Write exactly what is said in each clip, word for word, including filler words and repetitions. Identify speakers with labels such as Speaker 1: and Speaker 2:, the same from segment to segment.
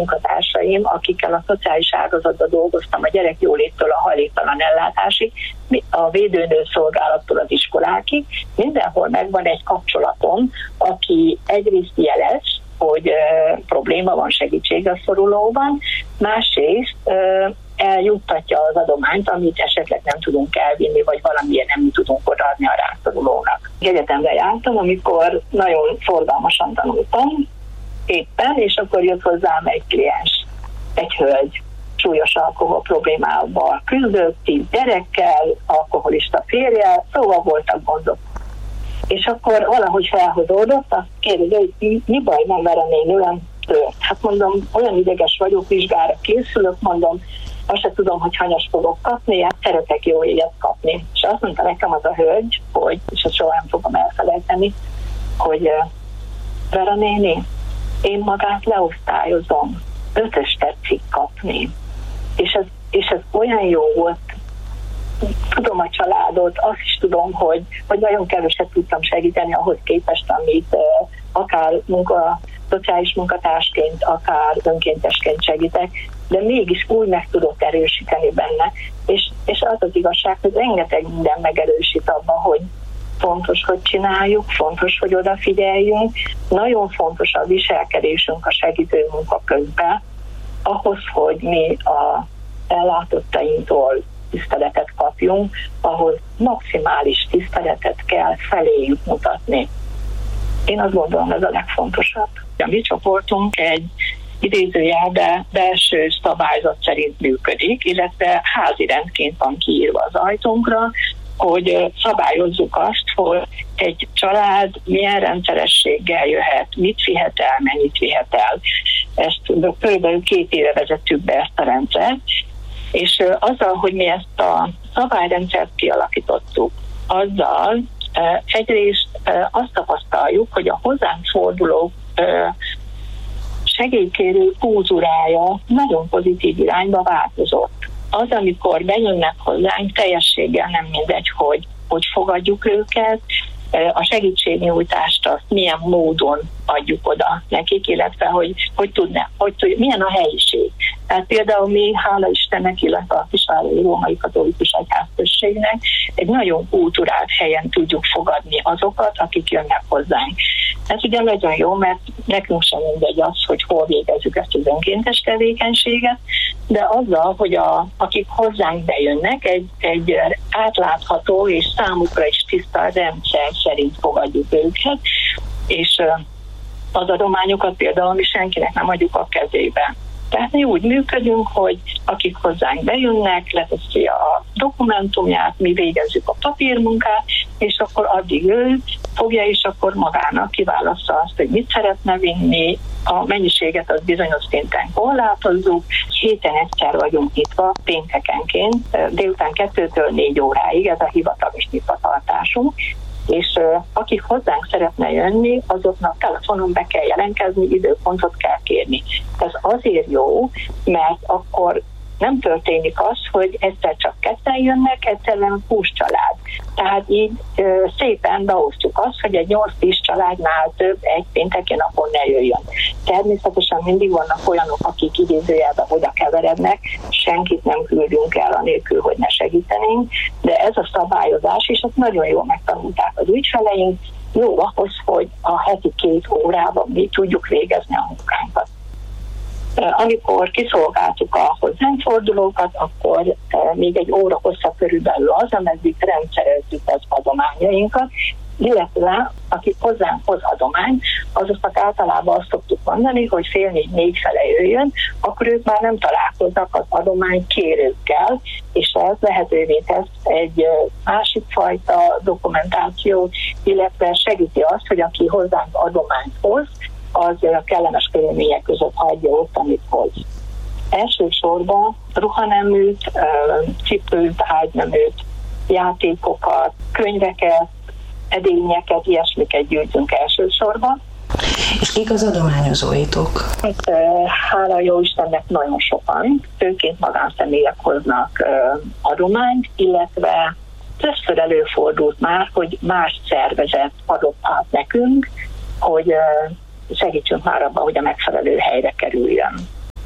Speaker 1: munkatársaim, akikkel a szociális ágazatban dolgoztam, a gyerekjóléttől a hajléktalan ellátásig, a védőnő szolgálattól az iskolákig, mindenhol megvan egy kapcsolatom, aki egyrészt jelez, hogy uh, probléma van, segítségre szorulóban, másrészt uh, eljuttatja az adományt, amit esetleg nem tudunk elvinni, vagy valamilyen nem tudunk odaadni a rászorulónak. Egyetemre jártam, amikor nagyon forgalmasan tanultam éppen, és akkor jött hozzám egy kliens, egy hölgy, súlyos alkohol problémával küzdött, tíz gyerekkel, alkoholista férjel, szóval voltak gondok. És akkor valahogy felhozódott, azt kérdezi, hogy mi baj van vele nénőem tört. Hát mondom, olyan ideges vagyok, vizsgára készülök, mondom, azt se tudom, hogy hanyas fogok kapni, hát szeretek jó éjjel kapni. És azt mondta nekem az a hölgy, hogy, és ezt soha nem fogom elfelejteni, hogy Vera néni, én magát leosztályozom, ötös tetszik kapni. És ez, és ez olyan jó volt, tudom a családot, azt is tudom, hogy, hogy nagyon keveset tudtam segíteni ahhoz képest, amit uh, akár munka, szociális munkatársként, akár önkéntesként segítek, de mégis úgy meg tudok erősíteni benne. És, és az az igazság, hogy rengeteg minden megerősít abban, hogy fontos, hogy csináljuk, fontos, hogy odafigyeljünk, nagyon fontos a viselkedésünk a segítő munka közben, ahhoz, hogy mi a ellátottainktól tiszteletet kapjunk, ahhoz maximális tiszteletet kell feléjük mutatni. Én azt gondolom, ez a legfontosabb. A mi csoportunk egy idézőjelben belső szabályzat szerint működik, illetve házi rendként van kiírva az ajtónkra, hogy szabályozzuk azt, hogy egy család milyen rendszerességgel jöhet, mit vihet el, mennyit vihet el. Ezt körülbelül két éve vezettük be ezt a rendszert, és azzal, hogy mi ezt a szabályrendszert kialakítottuk, azzal egyrészt azt tapasztaljuk, hogy a hozzánk forduló segélykérő kultúrája nagyon pozitív irányba változott. Az, amikor bejönnek hozzánk, teljességgel nem mindegy, hogy, hogy fogadjuk őket, a segítségnyújtást azt milyen módon adjuk oda nekik, illetve hogy, hogy tudnak, hogy tudja, milyen a helyiség. Tehát például mi, hála Istennek, illetve a Kisvárhelyi Római Katolikus Egyházközségnek egy nagyon kulturált helyen tudjuk fogadni azokat, akik jönnek hozzánk. Ez ugye nagyon jó, mert nekünk sem mindegy az, hogy hol végezzük ezt az önkéntes tevékenységet, de azzal, hogy a, akik hozzánk bejönnek, egy, egy átlátható és számukra is tiszta rendszer szerint fogadjuk őket, és az adományokat például mi senkinek nem adjuk a kezébe. Tehát mi úgy működünk, hogy akik hozzánk bejönnek, leteszi a dokumentumját, mi végezzük a papírmunkát, és akkor addig ő fogja, és akkor magának kiválasztja azt, hogy mit szeretne vinni, a mennyiséget az bizonyos szinten korlátozzuk. Héten egyszer vagyunk nyitva, péntekenként, délután kettőtől négy óráig, ez a hivatalos nyitvatartásunk, és uh, akik hozzánk szeretne jönni, azoknak telefonon be kell jelentkezni, időpontot kell kérni. Ez azért jó, mert akkor nem történik az, hogy egyszer csak ketten jönnek, egyszerűen húsz család. Tehát így uh, szépen beosztjuk azt, hogy egy nyolc-tíz családnál több egy pénteki napon ne jöjjön. Természetesen mindig vannak olyanok, akik idézőjelben oda keverednek, senkit nem küldünk el anélkül, hogy ne segítenénk, de ez a szabályozás, és azt nagyon jól megtanulták az ügyfeleink, jó ahhoz, hogy a heti két órában mi tudjuk végezni a munkánkat. Amikor kiszolgáltuk a hozzánk fordulókat, akkor még egy óra hosszabb körülbelül az, ameddig rendszerezzük az adományainkat, illetve akik hozzánk hoz adomány, azoknak általában azt szoktuk mondani, hogy fél négy-négy fele jöjjön, akkor ők már nem találkoznak az adomány kérőkkel, és ez lehetővé tesz egy másik fajta dokumentációt, illetve segíti azt, hogy aki hozzánk adományt hoz, az kellemes körülmények között hagyja ott, amit hoz. Elsősorban ruhaneműt, cipőt, ágyneműt, játékokat, könyveket, edényeket, ilyesmiket gyűjtünk elsősorban.
Speaker 2: És kik az adományozóitok?
Speaker 1: Hát, hála jó Istennek nagyon sokan, főként magánszemélyek hoznak adományt, illetve többször előfordult már, hogy más szervezet adott át nekünk, hogy segítsünk már abban, hogy a megfelelő helyre kerüljön.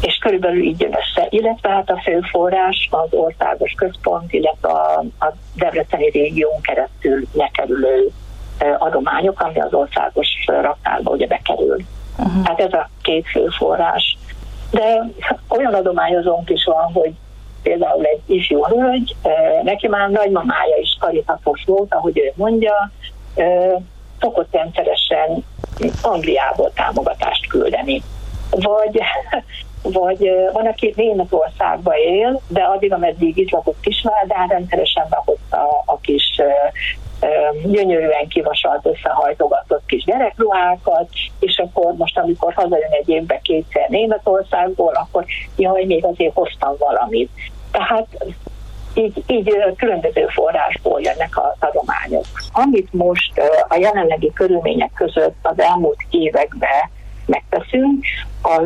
Speaker 1: és körülbelül így jön össze. Illetve hát a fő forrás az országos központ, illetve a, a debreceni régión keresztül lekerülő adományok, ami az országos raktárba ugye bekerül. Uh-huh. Hát ez a két fő forrás. De olyan adományozónk is van, hogy például egy ifjú hölgy, neki már nagymamája is karitatos volt, ahogy ő mondja, szokott rendszeresen Angliából támogatást küldeni. Vagy, vagy van, aki Németországban él, de addig, ameddig itt lakott Kisvárdán, rendszeresen behozta a kis gyönyörűen kivasalt, összehajtogatott kis gyerekruhákat, és akkor most, amikor hazajön egy évbe kétszer Németországból, akkor jaj, még azért hoztam valamit. Tehát így, így különböző forrásból jönnek az adományok. Amit most a jelenlegi körülmények között az elmúlt években megteszünk, az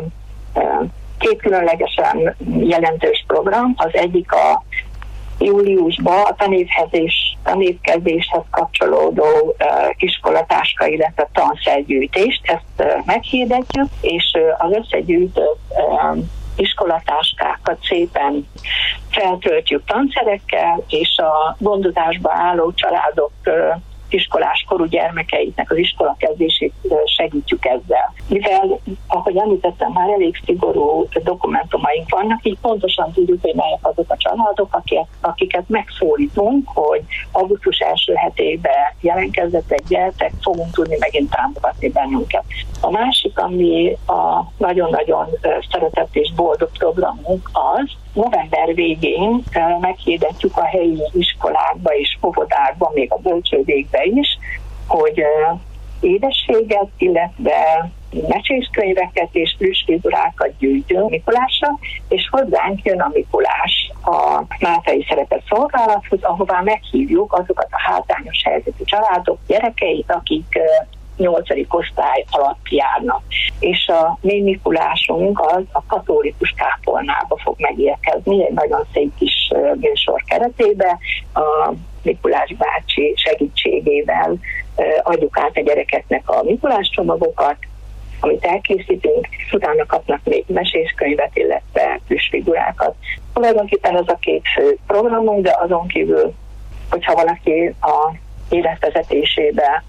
Speaker 1: két különlegesen jelentős program. Az egyik a júliusban a tanévkezés, tanévkezdéshez kapcsolódó uh, iskolatáska, illetve tanszergyűjtést, ezt uh, meghirdetjük, és uh, az összegyűjtött uh, iskolatáskákat szépen feltöltjük tanszerekkel, és a gondozásba álló családok uh, iskolás korú gyermekeiknek az iskolakezdését segítjük ezzel. Mivel, ahogy említettem, már elég szigorú dokumentumaink vannak, így pontosan tudjuk, hogy melyek azok a családok, akiket, akiket megszólítunk, hogy augusztus első hetében jelentkezzetek, gyertek, fogunk tudni megint támogatni bennünket. A másik, ami a nagyon-nagyon szeretett és boldog programunk az, november végén meghirdetjük a helyi iskolákba és óvodákba, még a bölcsődékbe is, hogy édességet, illetve mesészkönyveket és plüssfigurákat gyűjtünk Mikulásra, és hozzánk jön a Mikulás a Máltai Szeretett Szolgálathoz, ahová meghívjuk azokat a hátrányos helyzetű családok gyerekeit, akik nyolcadik osztály alatt járnak. És a mi Mikulásunk az a katolikus kápolnába fog megérkezni, egy nagyon szép kis műsor keretében. A Mikulás bácsi segítségével adjuk át a gyerekeknek a Mikulás csomagokat, amit elkészítünk, és utána kapnak még mesészkönyvet, illetve plüssfigurákat. Tulajdonképpen ez a két fő programunk, de azon kívül, hogyha valaki a életvezetésébe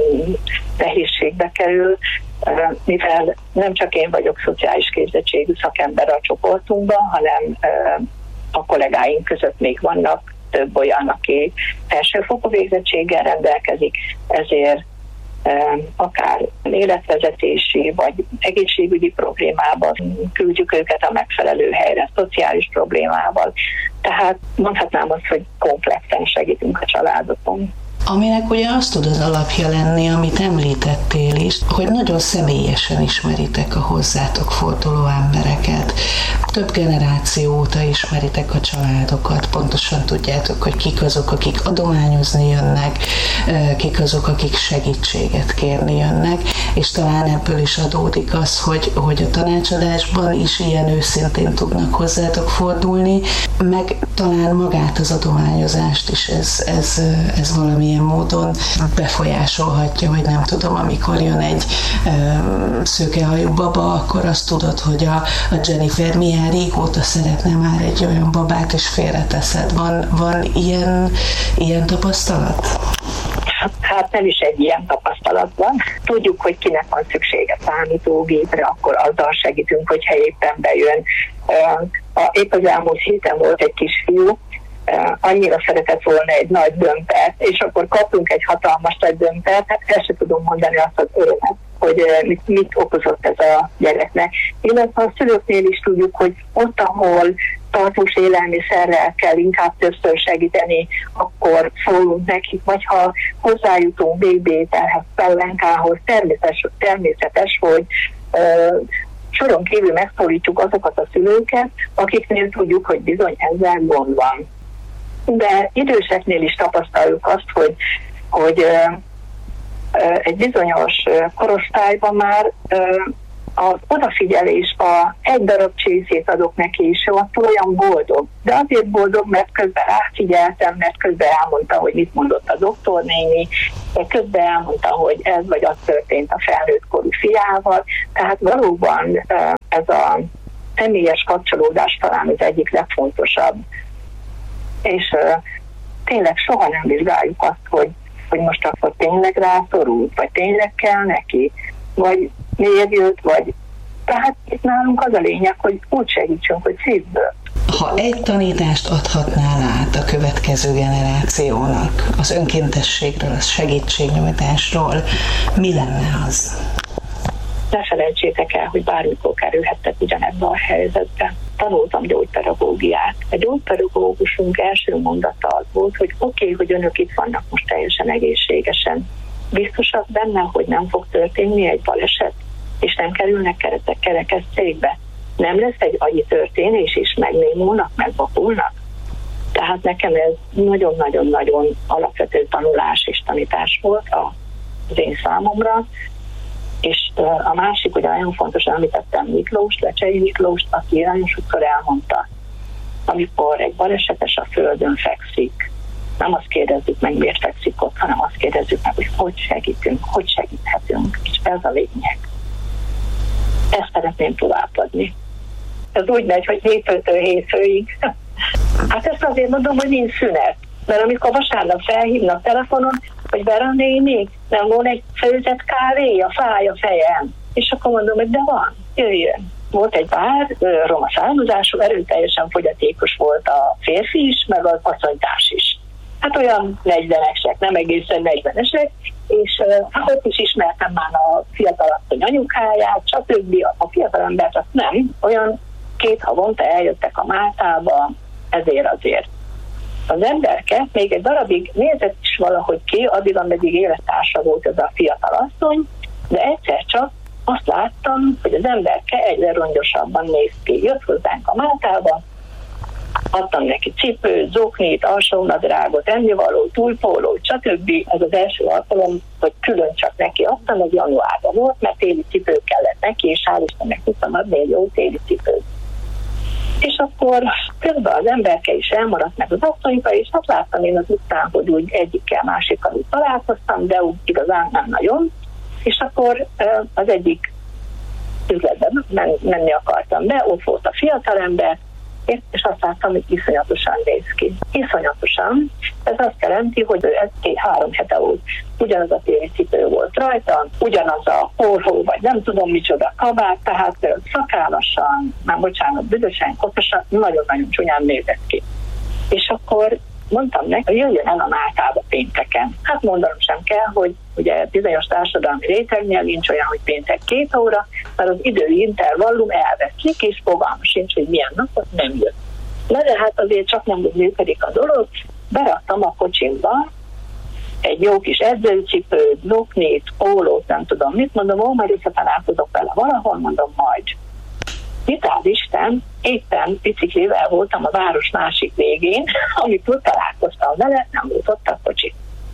Speaker 1: nehézségbe kerül, mivel nem csak én vagyok szociális képzettségű szakember a csoportunkban, hanem a kollégáink között még vannak több olyan, aki felsőfokú végzettséggel rendelkezik, ezért akár életvezetési vagy egészségügyi problémával küldjük őket a megfelelő helyre, szociális problémával. Tehát mondhatnám azt, hogy komplexen segítünk a családokon.
Speaker 2: Aminek ugye azt tud az alapja lenni, amit említettél is, hogy nagyon személyesen ismeritek a hozzátok forduló embereket. Több generáció óta ismeritek a családokat, pontosan tudjátok, hogy kik azok, akik adományozni jönnek, kik azok, akik segítséget kérni jönnek, és talán ebből is adódik az, hogy, hogy a tanácsadásban is ilyen őszintén tudnak hozzátok fordulni, meg talán magát az adományozást is ez, ez, ez valamilyen módon befolyásolhatja, hogy nem tudom, amikor jön egy ö, szőkehajú baba, akkor azt tudod, hogy a, a Jennifer milyen régóta szeretne már egy olyan babát, és félreteszed. Van, van ilyen, ilyen tapasztalat?
Speaker 1: Hát nem is egy ilyen tapasztalat van. Tudjuk, hogy kinek van szüksége számítógépre, akkor azzal segítünk, hogyha éppen bejön. Épp az elmúlt héten volt egy kisfiú, annyira szeretett volna egy nagy dömpert, és akkor kaptunk egy hatalmas nagy dömpert, hát el sem tudom mondani azt az örömet, hogy mit, mit okozott ez a gyereknek. Illetve a szülőknél is tudjuk, hogy ott, ahol tartós élelmiszerrel kell inkább többször segíteni, akkor szólunk nekik, vagy ha hozzájutunk bébételhez, pellenkához, természetes, természetes, hogy uh, soron kívül megszólítjuk azokat a szülőket, akiknél tudjuk, hogy bizony ezzel gond van. De időseknél is tapasztaljuk azt, hogy, hogy uh, uh, egy bizonyos uh, korosztályban már uh, az odafigyelésbe egy darab csészét adok neki, és ő attól olyan boldog. De azért boldog, mert közben ráfigyeltem, mert közben elmondta, hogy mit mondott a doktornéni, közben elmondta, hogy ez vagy az történt a felnőtt korú fiával. Tehát valóban ez a személyes kapcsolódás talán az egyik legfontosabb. És uh, tényleg soha nem vizsgáljuk azt, hogy, hogy most akkor tényleg rászorult, vagy tényleg kell neki, vagy miért jött, vagy... Tehát itt nálunk az a lényeg, hogy úgy segítsünk, hogy szívből.
Speaker 2: Ha egy tanítást adhatnál át a következő generációnak az önkéntességről, a segítségnyújtásról, mi lenne az?
Speaker 1: Ne felejtsétek el, hogy bármikor kerülhettek ugyanebbe a helyzetbe. Tanultam gyógypedagógiát. A gyógypedagógusunk első mondata az volt, hogy oké, okay, hogy önök itt vannak most teljesen egészségesen. Biztosak benne, hogy nem fog történni egy baleset, és nem kerülnek keretek kerekesszékbe. Nem lesz egy agyi történés, és megnémulnak, megvakulnak. Tehát nekem ez nagyon-nagyon-nagyon alapvető tanulás és tanítás volt az én számomra. És a másik, ugye nagyon fontos, említettem Miklóst, Lecsei Miklóst, aki nagyon sokszor elmondta, amikor egy balesetes a földön fekszik, nem azt kérdezzük meg, miért fekszik ott, hanem azt kérdezzük meg, hogy hogy segítünk, hogy segíthetünk, és ez a lényeg. Ezt szeretném továbbadni. Ez úgy megy, hogy hétfőtől hétfőig. Hát ezt azért mondom, hogy nincs szünet. Mert amikor vasárnap felhívnak telefonon, hogy Vera néni, nem volna egy főzet kávé, a fáj a fejem. És akkor mondom, hogy de van, jöjjön. Volt egy pár, roma származású, erőteljesen fogyatékos volt a férfi is, meg az asszonytárs is. Hát olyan negyvenesek, nem egészen negyvenesek, és uh, ott is ismertem már a fiatalasszony anyukáját, stb. A fiatalembert azt nem, olyan két havonta eljöttek a Máltába, ezért azért. Az emberke még egy darabig nézett is valahogy ki, addig, ameddig élettársa volt ez a fiatalasszony, de egyszer csak azt láttam, hogy az emberke egyre rongyosabban néz ki. Jött hozzánk a Máltába, adtam neki cipőt, zoknit, alsónadrágot, ennivalót, túlpólót, stb. Ez az első alkalom, hogy külön csak neki adtam, hogy januárban volt, mert téli cipő kellett neki, és hál' Istennek tudtam adni egy jó téli cipőt. És akkor közben az emberke is elmaradt, meg az asszonyka, és hát láttam én az utcán, hogy úgy egyikkel, másikkal úgy találkoztam, de úgy igazán nem nagyon. És akkor az egyik üzletben menni akartam be, ott volt a fiatalember, és azt láttam, hogy iszonyatosan néz ki. Iszonyatosan. Ez azt jelenti, hogy ez két-három hete volt. Ugyanaz a téli cipő volt rajta, ugyanaz a porhó, vagy nem tudom micsoda kabát, tehát szakállasan, már bocsánat, büdösen, kotosan, nagyon-nagyon csúnyán nézett ki. És akkor mondtam neki, hogy jöjjön el a Máltába pénteken. Hát mondanom sem kell, hogy ugye bizonyos társadalmi rétegnél nincs olyan, hogy péntek két óra, mert az idői intervallum elveszik, és fogalma sincs, hogy milyen napot nem jött. Na de hát azért csak nem úgy működik a dolog, beraktam a kocsimba egy jó kis edzőcipőt, zoknit, pólót, nem tudom mit, mondom, ó, majd összetalálkozok vele valahol, mondom, majd. Hitál Isten, éppen biciklivel voltam a város másik végén, amikor találkoztam vele, nem volt ott a kocsi.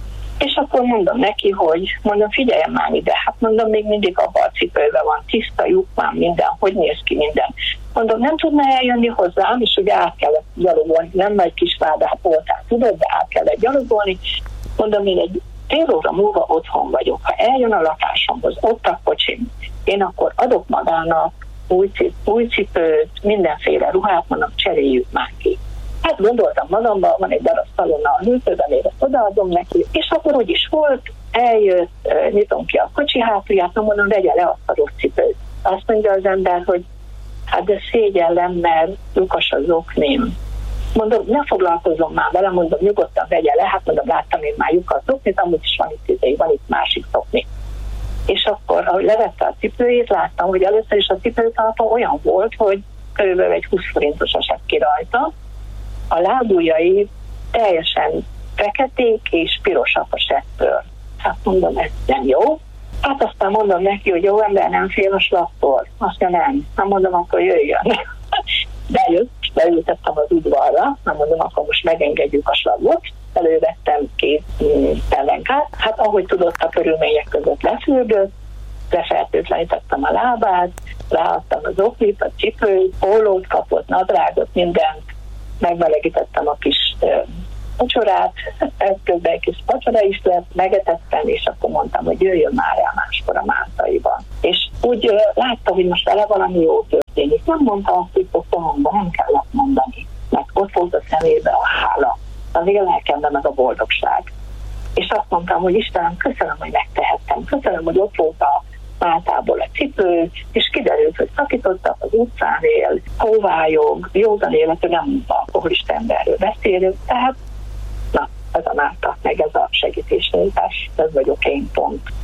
Speaker 1: És akkor mondom neki, hogy mondom, figyeljen már ide, hát mondom, még mindig abban a cipőben van, tiszta lyuk van minden, hogy néz ki minden. Mondom, nem tudna eljönni hozzám, és ugye át kellett gyalogolni, nem nagy kis vádát voltál, tudod, de át kellett gyalogolni. Mondom, én egy fél óra múlva otthon vagyok, ha eljön a lakásomhoz, ott a kocsim, én akkor adok magának új, cip, új cipőt, mindenféle ruhát, mondom, cseréljük már ki. Hát gondoltam magamban, van egy darab szalonna a hűtőben, én ezt odaadom neki, és akkor úgy is volt, eljött, nyitom ki a kocsi hátulját, mondom, vegye le azt a rossz cipőt. Azt mondja az ember, hogy hát de szégyellem, mert lyukas az okném. Mondom, ne foglalkozom már vele, mondom, nyugodtan vegye le, hát mondom, láttam én már lyukas zoknit, amúgy is van itt, van itt másik zokni. És akkor, ahogy levette a cipőjét, láttam, hogy először is a cipőtalpa olyan volt, hogy körülbelül egy húsz forintos esett ki rajta, a lábujjai teljesen feketék és pirosak a settől. Hát mondom, ez nem jó. Hát aztán mondom neki, hogy jó ember nem fél a slaptól. Azt mondja, nem. Nem mondom, akkor jöjjön. Bejött, beültettem az udvarra, nem mondom, akkor most megengedjük a slabot. Elővettem két pellenkát. Hát ahogy tudott, a körülmények között lefürdött, lefertőtlenítettem a lábát, ráadtam az oklit, a cipőt, pólót kapott, nadrágot, mindent, megmelegítettem a kis vacsorát, közben egy kis vacsora is lett, megetettem, és akkor mondtam, hogy jöjjön már el máskor a Máltaiban. És úgy uh, láttam, hogy most vele valami jó történik. semmit. Nem mondta azt, hogy posztomba nem kellett mondani, mert ott volt a szemébe a hála, azért a lelkemben meg a boldogság. És azt mondtam, hogy Istenem, köszönöm, hogy megtehettem. Köszönöm, hogy ott volt a Máltából a cipő, és kiderült, hogy szakítottak, az utcán él, hóvályog, józan életű, nem alkoholista emberről beszélünk, tehát na, ez a Málta, meg ez a segítésnyújtás, ez vagyok én pont.